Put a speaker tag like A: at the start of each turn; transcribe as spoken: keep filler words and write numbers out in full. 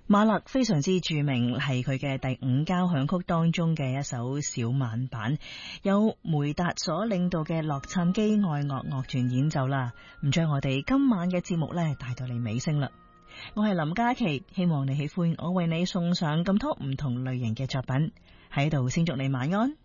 A: 馬勒非常之著名，係佢嘅第五交響曲當中嘅一首小慢板，由梅達所領導嘅洛杉磯愛樂樂團演奏啦。唔將我哋今晚嘅節目咧帶到嚟尾聲啦。我係林嘉琪，希望你喜歡我為你送上咁多唔同類型嘅作品，喺度先祝你晚安。